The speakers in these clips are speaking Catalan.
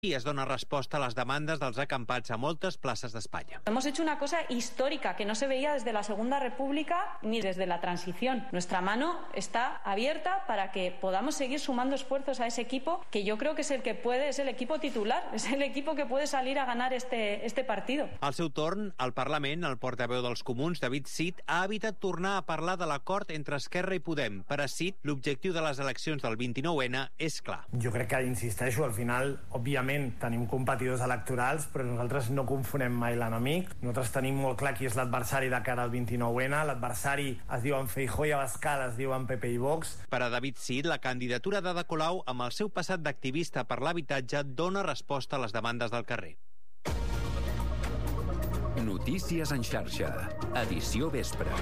i es dona resposta a les demandes dels acampats a moltes places d'Espanya. Hemos hecho una cosa histórica que no se veía desde la Segunda República ni desde la transición. Nuestra mano está abierta para que podamos seguir sumando esfuerzos a ese equipo, que yo creo que es el que puede, es el equipo titular, es el equipo que puede salir a ganar este partido. Al seu torn, al Parlament, el portaveu dels Comuns, David Cid, ha evitat tornar a parlar de l'acord entre Esquerra i Podem. Per a Cid, l'objectiu de les eleccions del 29N és clar. Jo crec que, insisteixo, al final, òbviament, tenim competidors electorals, però nosaltres no confonem mai l'enemic. Nosaltres tenim molt clar qui és l'adversari de cara al 29N. L'adversari es diuen Feijóo i Abascal, es diuen PP i Vox. Per a David Cid, la candidatura d'Ada Colau, amb el seu passat d'activista per l'habitatge, dona resposta a les demandes del carrer. Notícies en xarxa. Edició vespre.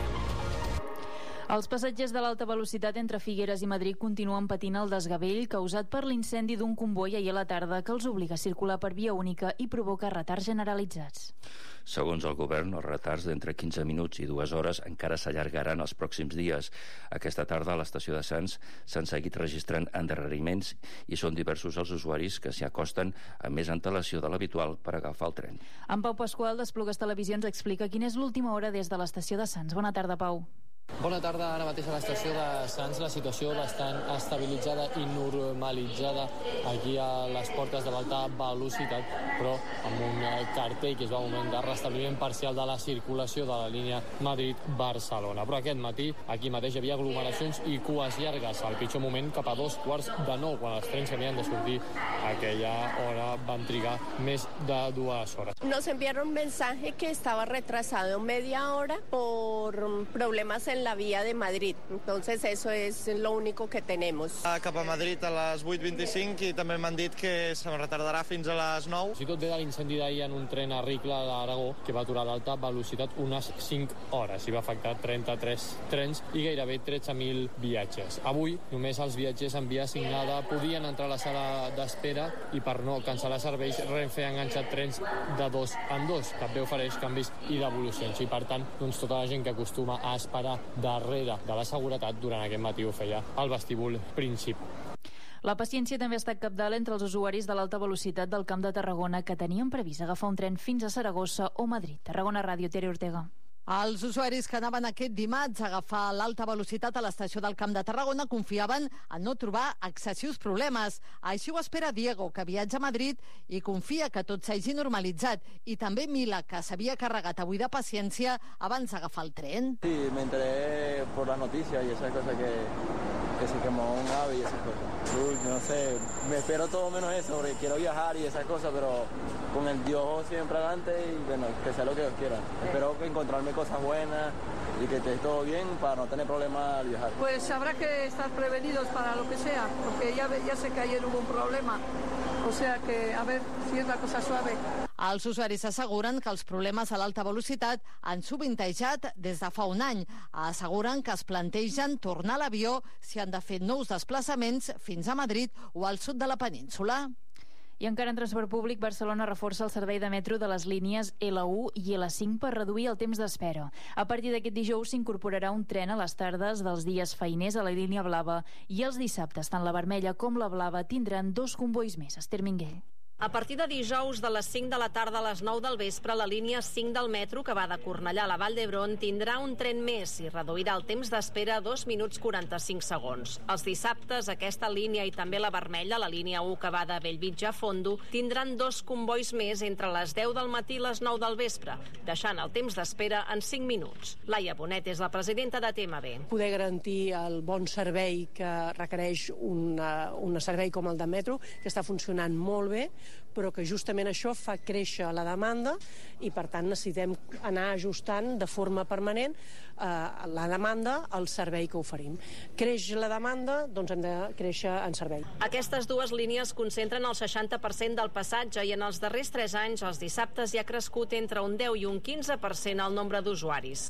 Els passatgers de l'alta velocitat entre Figueres i Madrid continuen patint el desgavell causat per l'incendi d'un comboi ahir a la tarda que els obliga a circular per via única i provoca retards generalitzats. Segons el govern, els retards d'entre 15 minuts i 2 hores encara s'allargaran els pròxims dies. Aquesta tarda a l'estació de Sants s'han seguit registrant endarreriments i són diversos els usuaris que s'hi acosten amb més antelació de l'habitual per agafar el tren. En Pau Pasqual, d'Esplugues Televisions, explica quina és l'última hora des de l'estació de Sants. Bona tarda, Pau. Bona tarda, ara mateix a l'estació de Sants. La situació bastant estabilitzada i normalitzada aquí a les portes de l'alta velocitat, però amb un cartell que és un moment de restabliment parcial de la circulació de la línia Madrid-Barcelona. Però aquest matí aquí mateix hi havia aglomeracions i cues llargues. Al pitjor moment cap a 8:45, quan els trens que havien de sortir a aquella hora van trigar més de 2 hores. Nos enviaron un mensaje que estaba retrasado media hora por problemas en la vía de Madrid. Entonces eso es lo único que tenemos. Cap a Madrid a les 8:25 i també m'han dit que se retardarà fins a les 9. Si tot ve de l'incendi d'ahir en un tren a Ricla d'Aragó que va aturar l'alta velocitat unes 5 hores i va afectar 33 trens i gairebé 13.000 viatges. Avui només els viatgers en via assignada podien entrar a la sala d'espera i per no cancel·lar serveis Renfe ha enganxat trens de 2 en 2. També ofereix canvis i devolucions i per tant tota la gent que acostuma a esperar darrere de la seguretat durant aquest matí ho feia al vestíbul principal. La paciència també ha estat cabdal entre els usuaris de l'alta velocitat del Camp de Tarragona que tenien previst agafar un tren fins a Saragossa o Madrid. Tarragona Ràdio, Tere Ortega. Els usuaris que anaven aquest dimarts a agafar l'alta velocitat a l'estació del Camp de Tarragona confiaven en no trobar excessius problemes. Així ho espera Diego, que viatja a Madrid i confia que tot s'hagi normalitzat. I també Mila, que s'havia carregat avui de paciència abans d'agafar el tren. Sí, me enteré por la noticia y esa cosa que se quemó un ave y esas cosas. Uy, no sé, me espero todo menos eso, porque quiero viajar y esas cosas, pero con el Dios siempre adelante y bueno, que sea lo que Dios quiera. Espero encontrarme cosas buenas y que esté todo bien para no tener problemas al viajar. Pues habrá que estar prevenidos para lo que sea, porque ya sé que ayer hubo un problema. O sea que, a ver si es la cosa suave. Els usuaris asseguren que els problemes a l'alta velocitat han sovintejat des de fa un any. Asseguren que es plantegen tornar a l'avió si han de fer nous desplaçaments fins a Madrid o al sud de la península. I encara en transport públic, Barcelona reforça el servei de metro de les línies L1 i L5 per reduir el temps d'espera. A partir d'aquest dijous s'incorporarà un tren a les tardes dels dies feiners a la línia blava i els dissabtes tant la vermella com la blava tindran 2 combois més. Esther Minguell. A partir de dijous de les 5 de la tarda a les 9 del vespre, la línia 5 del metro, que va de Cornellà a la Vall d'Hebron, tindrà un tren més i reduirà el temps d'espera a 2 minuts 45 segons. Els dissabtes, aquesta línia i també la vermella, la línia 1 que va de Bellvitge a Fondo, tindran 2 combois més entre les 10 del matí i les 9 del vespre, deixant el temps d'espera en 5 minuts. Laia Bonet és la presidenta de TMB. Poder garantir el bon servei que requereix un servei com el de metro, que està funcionant molt bé, però que justament això fa créixer la demanda i per tant necessitem anar ajustant de forma permanent la demanda al servei que oferim. Creix la demanda, doncs hem de créixer en servei. Aquestes dues línies concentren el 60% del passatge i en els darrers 3 anys els dissabtes hi ha crescut entre un 10 i un 15% el nombre d'usuaris.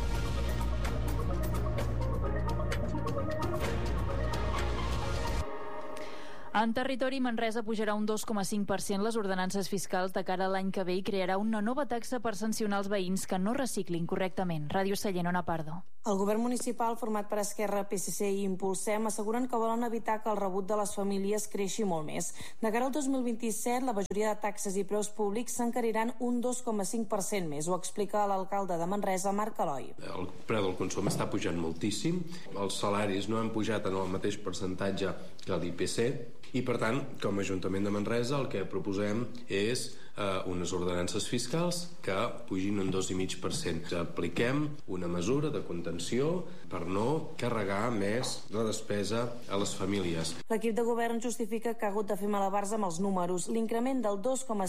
En territori, Manresa pujarà un 2,5% les ordenances fiscals de cara a l'any que ve i crearà una nova taxa per sancionar els veïns que no reciclin correctament. Ràdio Sallent, Ona Pardo. El govern municipal, format per Esquerra, PSC i Impulsem, asseguren que volen evitar que el rebut de les famílies creixi molt més. De cara al 2027, la majoria de taxes i preus públics s'encariran un 2,5% més, ho explica l'alcalde de Manresa, Marc Eloi. El preu del consum està pujant moltíssim, els salaris no han pujat en el mateix percentatge que l'IPC, i per tant, com a Ajuntament de Manresa, el que proposem és unes ordenances fiscals que pugin un 2,5%. Apliquem una mesura de contenció per no carregar més la despesa a les famílies. L'equip de govern justifica que ha hagut de fer malabars amb els números. L'increment del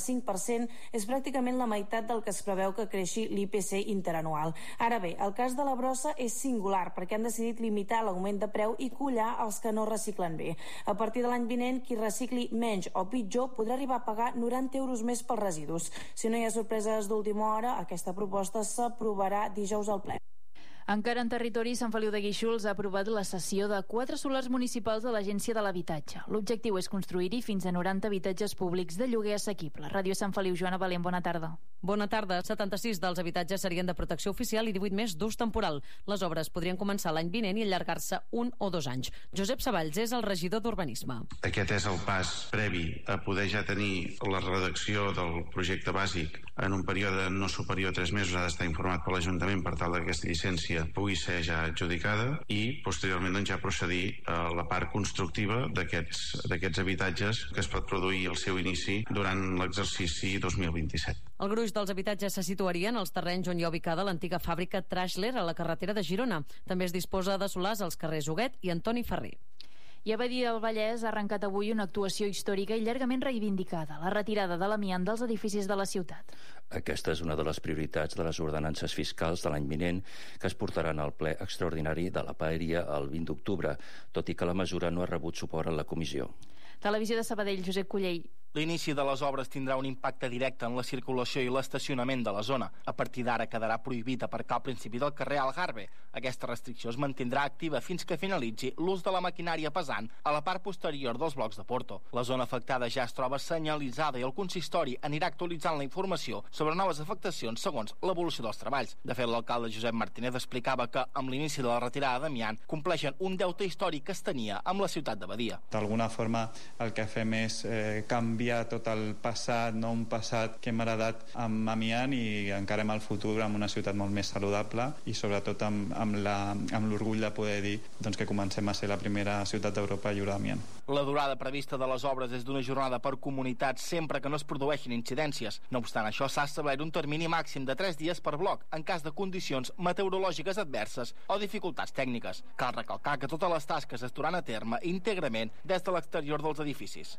2,5% és pràcticament la meitat del que es preveu que creixi l'IPC interanual. Ara bé, el cas de la brossa és singular perquè han decidit limitar l'augment de preu i collar els que no reciclen bé. A partir de l'any vinent, qui recicli menys o pitjor podrà arribar a pagar 90 euros més pels residus. Si no hi ha sorpreses d'última hora, aquesta proposta s'aprovarà dijous al ple. Encara en territori, Sant Feliu de Guíxols ha aprovat la cessió de 4 solars municipals de l'Agència de l'Habitatge. L'objectiu és construir-hi fins a 90 habitatges públics de lloguer assequible. Ràdio Sant Feliu, Joana Valent, bona tarda. Bona tarda. 76 dels habitatges serien de protecció oficial i 18 més d'ús temporal. Les obres podrien començar l'any vinent i allargar-se 1 o 2 anys. Josep Savalls és el regidor d'Urbanisme. Aquest és el pas previ a poder ja tenir la redacció del projecte bàsic en un període no superior a 3 mesos. Ha d'estar informat per l'Ajuntament per tal que aquesta llicència pugui ser ja adjudicada i posteriorment doncs, ja procedir a la part constructiva d'aquests habitatges que es pot produir el seu inici durant l'exercici 2027. El gruix dels habitatges se situarien als terrenys on hi ha ubicada l'antiga fàbrica Trashler a la carretera de Girona. També es disposa de solars als carrers Huguet i Antoni Ferrer. I a Badia del Vallès ha arrencat avui una actuació històrica i llargament reivindicada, la retirada de l'amiant dels edificis de la ciutat. Aquesta és una de les prioritats de les ordenances fiscals de l'any vinent que es portaran al ple extraordinari de la Paeria el 20 d'octubre, tot i que la mesura no ha rebut suport en la comissió. Televisió de Sabadell, Josep Collell. L'inici de les obres tindrà un impacte directe en la circulació i l'estacionament de la zona. A partir d'ara quedarà prohibit aparcar al principi del carrer Algarve. Aquesta restricció es mantindrà activa fins que finalitzi l'ús de la maquinària pesant a la part posterior dels blocs de Porto. La zona afectada ja es troba senyalitzada i el consistori anirà actualitzant la informació sobre noves afectacions segons l'evolució dels treballs. De fet, l'alcalde Josep Martínez explicava que amb l'inici de la retirada d'amiant compleixen un deute històric que es tenia amb la ciutat de Badia. D'alguna forma el que fem és canviar tot el passat, no un passat que hem heredat amb amiant i encarem el futur amb una ciutat molt més saludable i sobretot amb l'orgull de poder dir doncs, que comencem a ser la primera ciutat d'Europa lliure d'amiant. La durada prevista de les obres és d'una jornada per comunitat sempre que no es produeixin incidències. No obstant això, s'ha establert un termini màxim de 3 dies per bloc en cas de condicions meteorològiques adverses o dificultats tècniques. Cal recalcar que totes les tasques es duran a terme íntegrament des de l'exterior dels edificis.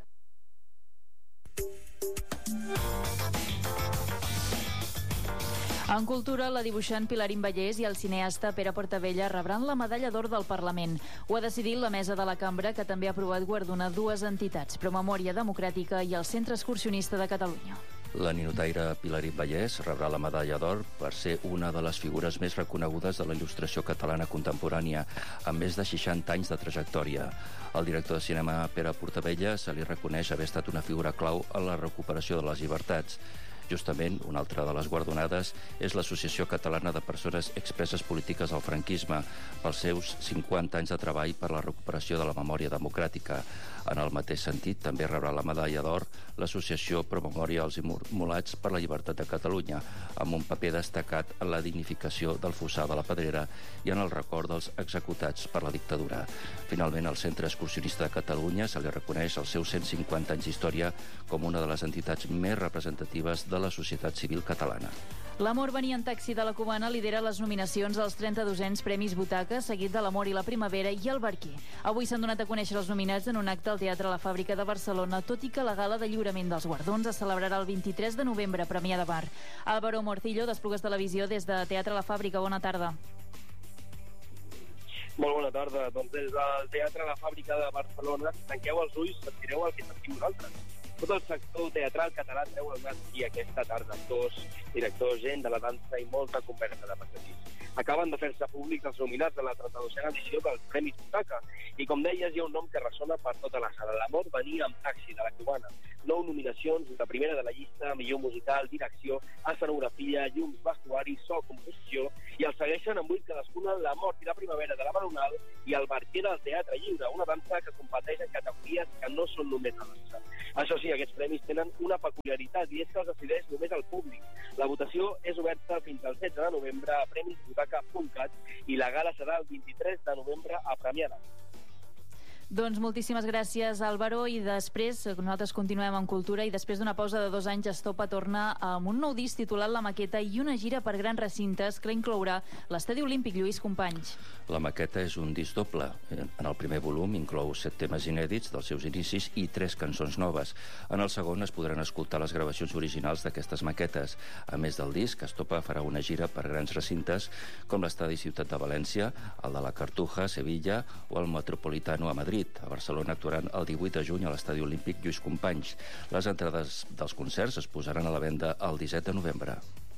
En cultura, la dibuixant Pilarín Vallès i el cineasta Pere Portabella rebran la Medalla d'Or del Parlament. Ho ha decidit la mesa de la cambra, que també ha aprovat guardonar 2 entitats, Promemòria Democràtica i el Centre Excursionista de Catalunya. La ninotaire Pilarín Vallès rebrà la Medalla d'Or per ser una de les figures més reconegudes de la il·lustració catalana contemporània, amb més de 60 anys de trajectòria. Al director de cinema Pere Portabella se li reconeix haver estat una figura clau en la recuperació de les llibertats. Justament, una altra de les guardonades és l'Associació Catalana de Persones Expreses Polítiques al Franquisme, pels seus 50 anys de treball per la recuperació de la memòria democràtica. En el mateix sentit, també rebrà la Medalla d'Or l'Associació Promemòria als Immolats per la Llibertat de Catalunya, amb un paper destacat en la dignificació del fossar de la Pedrera i en el record dels executats per la dictadura. Finalment, el Centre Excursionista de Catalunya se li reconeix els seus 150 anys d'història com una de les entitats més representatives de la societat civil catalana. L'Amor venia en taxi de la Cubana lidera les nominacions als 32ens Premis Butaca, seguit de L'Amor i la Primavera i El Barquer. Avui s'han donat a conèixer els nominats en un acte al Teatre La Fàbrica de Barcelona, tot i que la gala de lliurament dels guardons es celebrarà el 23 de novembre a Premià de Mar. Álvaro Morcillo, d'Esplugues Televisió, des de Teatre La Fàbrica. Bona tarda. Molt bona tarda. Doncs des del Teatre La Fàbrica de Barcelona, si tanqueu els ulls, sentireu el que sentim nosaltres. Tot el sector teatral català treu el nas aquí aquesta tarda. Actors, directors, gent de la dansa i molta conversa de passadís. acaben de fer-se públics els nominats en la 32a edició dels Premis Butaca. I com deies, hi ha un nom que ressona per tota la sala. L'amor venia amb Taxi, de la cubana. 9 nominacions, la primera de la llista, millor musical, direcció, escenografia, llums, vestuari, so, composició, i els segueixen amb 8 cadascuna La mort i la primavera de la Baronal i El barquer del Teatre Lliure, una dansa que competeix en categories que no són només la dansa. Això sí, aquests premis tenen una peculiaritat i és que els decideix només el públic. La votació és oberta fins al 16 de novembre a premisbutaca.cat i la gala serà el 23 de novembre a Premià. Doncs moltíssimes gràcies, Álvaro, i després nosaltres continuem amb cultura i després d'una pausa de 2 anys Estopa torna amb un nou disc titulat La Maqueta i una gira per grans recintes que inclourà l'Estadi Olímpic. Lluís Companys. La Maqueta és un disc doble. En el primer volum inclou 7 temes inèdits dels seus inicis i 3 cançons noves. En el segon es podran escoltar les gravacions originals d'aquestes maquetes. A més del disc, Estopa farà una gira per grans recintes com l'Estadi Ciutat de València, el de la Cartuja, Sevilla o el Metropolitano a Madrid. A Barcelona actuaran el 18 de juny a l'Estadi Olímpic Lluís Companys. Les entrades dels concerts es posaran a la venda el 17 de novembre.